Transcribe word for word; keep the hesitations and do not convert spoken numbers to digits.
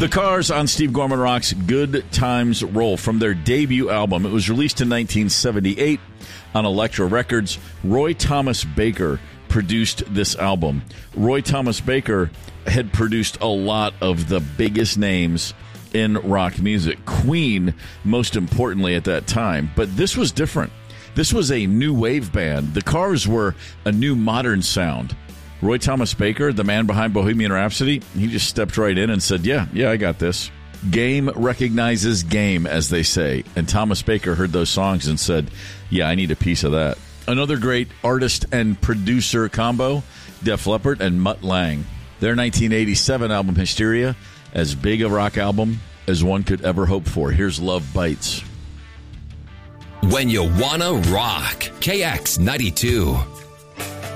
The Cars on Steve Gorman Rocks Good Times Roll from their debut album. It was released in nineteen seventy-eight on Elektra Records. Roy Thomas Baker produced this album. Roy Thomas Baker had produced a lot of the biggest names in rock music. Queen, most importantly at that time. But this was different. This was a new wave band. The Cars were a new modern sound. Roy Thomas Baker, the man behind Bohemian Rhapsody, he just stepped right in and said, yeah, yeah, I got this. Game recognizes game, as they say. And Thomas Baker heard those songs and said, yeah, I need a piece of that. Another great artist and producer combo, Def Leppard and Mutt Lange. Their nineteen eighty-seven album, Hysteria, as big a rock album as one could ever hope for. Here's Love Bites. When you wanna rock, K X ninety-two.